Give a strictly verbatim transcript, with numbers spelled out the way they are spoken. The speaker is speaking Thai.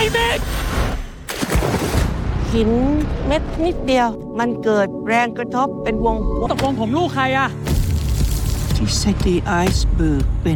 เม็ดหินเม็ดนิดเดียวมันเกิดแรงกระทบเป็นวงตกลงผมลูกใครอะที่ City Iceberg เป็น